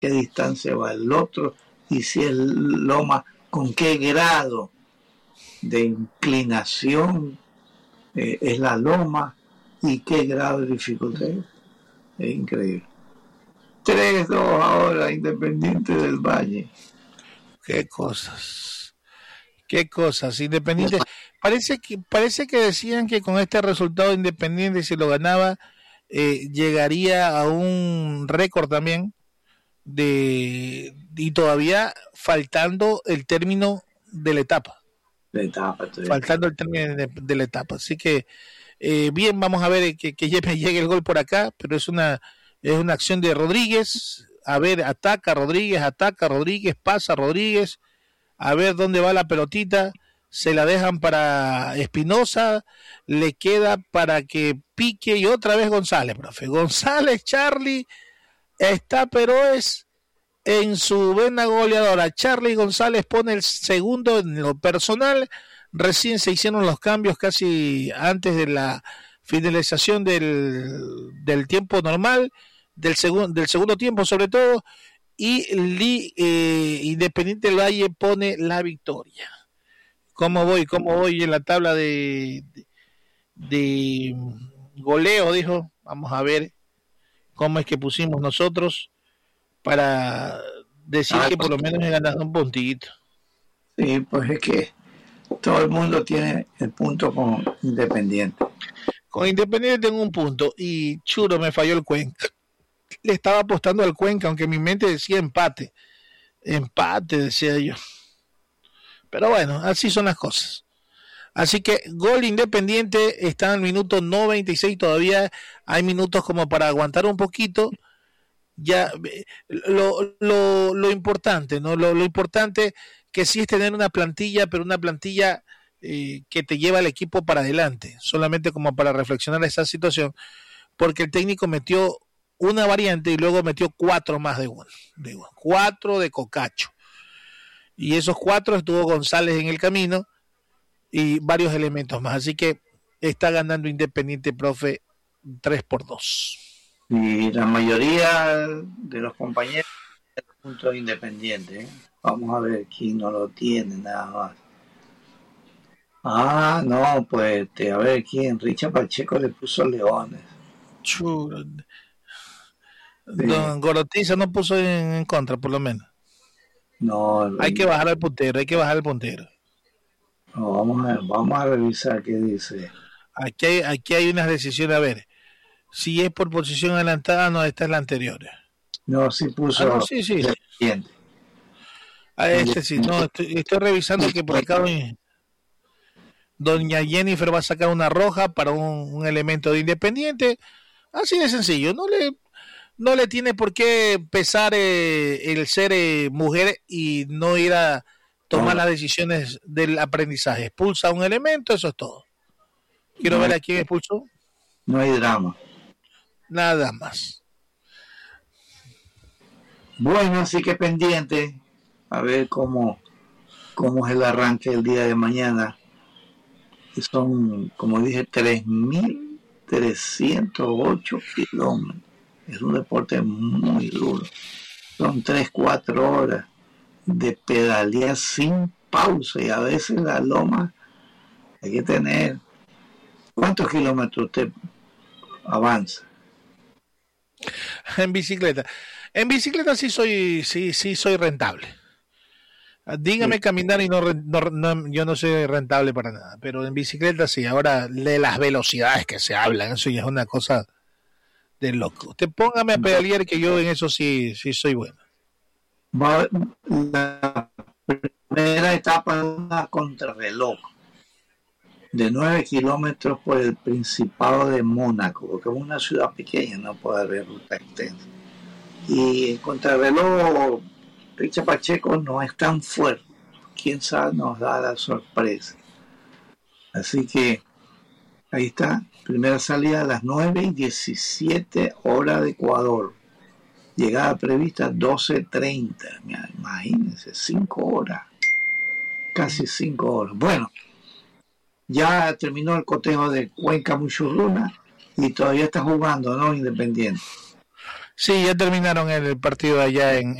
qué distancia va el otro, y si es loma, con qué grado de inclinación es la loma y qué grado de dificultad. Es increíble. 3-2 ahora, Independiente del Valle. Qué cosas. Independiente. Parece que decían que con este resultado Independiente, si lo ganaba, llegaría a un récord también y todavía faltando el término de la etapa. Faltando el término de la etapa. Así que bien, vamos a ver que llegue el gol por acá, pero es una acción de Rodríguez. A ver, ataca Rodríguez, pasa Rodríguez, a ver dónde va la pelotita, se la dejan para Espinosa, le queda para que pique y otra vez González, profe. González, Charlie, está, pero es en su vena goleadora. Charlie González pone el segundo en lo personal. Recién se hicieron los cambios casi antes de la finalización del tiempo normal, del segundo tiempo sobre todo, y Independiente del Valle pone la victoria. ¿Cómo voy en la tabla de goleo? Dijo, vamos a ver cómo es que pusimos nosotros para decir que por lo menos he ganado un puntito. Sí, pues es que todo el mundo tiene el punto con Independiente. Con Independiente tengo un punto y churo, me falló el Cuenca. Le estaba apostando al Cuenca, aunque mi mente decía empate, decía yo. Pero bueno, así son las cosas. Así que gol Independiente, está en el minuto 96, todavía hay minutos como para aguantar un poquito. Ya lo importante, ¿no? Lo importante que sí es tener una plantilla, pero una plantilla que te lleva al equipo para adelante, solamente como para reflexionar esa situación, porque el técnico metió una variante y luego metió 4 más de 4 de Cocacho, y esos 4 estuvo González en el camino y varios elementos más, así que está ganando Independiente, profe, 3-2. Y la mayoría de los compañeros tienen puntos Independiente, ¿eh? Vamos a ver quién no lo tiene nada más. No, pues a ver quién. Richard Pacheco le puso Leones. Chulo. Don Gorotiza no puso en contra, por lo menos. No, hay que bajar al puntero. No, vamos a revisar qué dice. Aquí hay unas decisiones, a ver. Si es por posición adelantada, no, esta es la anterior. No, sí puso. No, sí. Sí, no, estoy revisando que por acá doña Jennifer va a sacar una roja para un elemento de Independiente. Así de sencillo, no le tiene por qué pesar el ser mujer y no ir a tomar las decisiones del aprendizaje. Expulsa un elemento, eso es todo. Quiero ver a quién expulsó. No hay drama. Nada más. Bueno, así que pendiente a ver cómo es el arranque el día de mañana. Son, como dije, 3.308 kilómetros. Es un deporte muy duro. Son 3-4 horas de pedalear sin pausa, y a veces la loma hay que tener. ¿Cuántos kilómetros usted avanza? En bicicleta sí soy rentable. Dígame caminar y yo no soy rentable para nada, pero en bicicleta sí. Ahora, de las velocidades que se hablan, eso ya es una cosa de loco. Usted póngame a pedalear, que yo en eso sí soy bueno. La primera etapa es una contrarreloj de 9 kilómetros por el Principado de Mónaco, porque es una ciudad pequeña, no puede haber ruta extensa. Y el contrarreloj, Richard Pacheco no es tan fuerte. Quién sabe, nos da la sorpresa. Así que ahí está, primera salida a las 9:17 hora de Ecuador. Llegada prevista 12:30. Imagínense, 5 horas. Casi 5 horas. Bueno, ya terminó el cotejo de Cuenca Muchurruna y todavía está jugando, ¿no? Independiente. Sí, ya terminaron el partido allá en